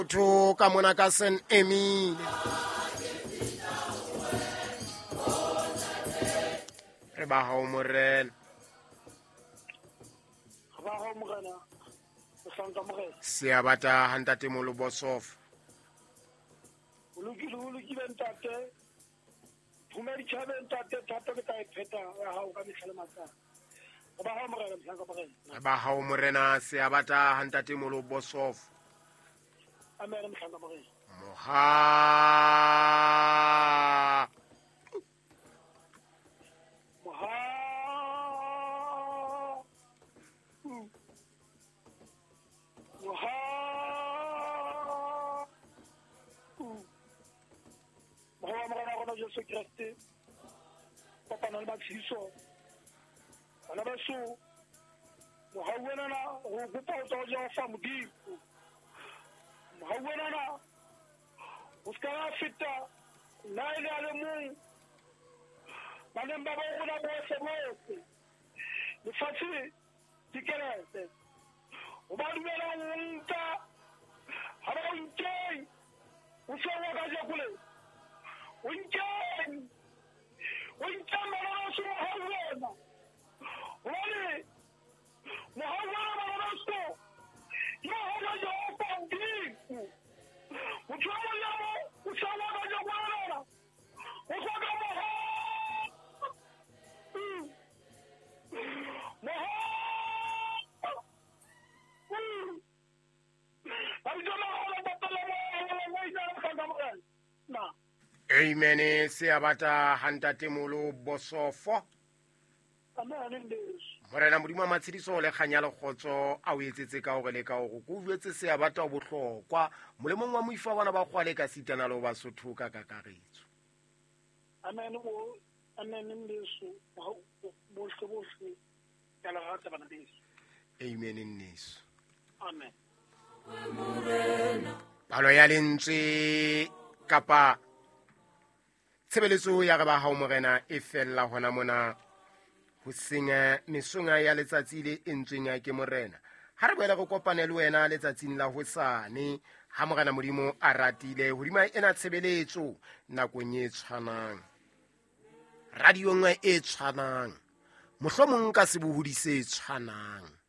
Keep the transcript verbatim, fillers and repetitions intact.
Motho ka mona ka Sen Emile re ba hao morena ba ho morena sanka morena se abata hantate molo bosof o lokile o lokile ntate phumedi tshabe ntate thata ke tae pheta ya hao ka mitlhale matsa ba ha morena sanka morena ba hao morena se abata hantate molo bosof amere mhlanga morena moha moha moha moha morena rona Jesu Kriste papa na ba tsiso ana ba so moha wena na go gopa o tlo ja fa modimo Hawana uskara fita na ile ale mu banemba ba go na bo se mo le fati dikerete o ba dumela unta haba unke usawa ka ja kule unke unke mara so hawana wale muhawana mara so yo hawa yo pandi Uchawa yamo, uchawa kaja kuelera. Uchawa moha. Moha. Arijama hola batala moha, waida kanga moha. Na. Amen se abata hantate molo bosofo Amen ndesh. morena modimo a matshidiso le kganya le khotso a o etsetse ka gore le ka go go buetse se abata o bohlokwa molemong wa moifa bana ba khwale ka sitana le ba sotho ka kakaretso Amen o amen ndesh. Bo se bo se kala rata bana ndesh. amen nneso Amen. palo ya lentswe kapa tshebeletso ya re ba hao morena e fella hona mona ho senga mesonga ya letsatsi le entsweng ya ke morena ha re boela go kopane le wena letsatsing la hosane ha morena modimo a ratile hodima ena tshebeletso nakong e tshwanang radio nngwe e tshwanang mohlomong ka sebohodi se tshwanang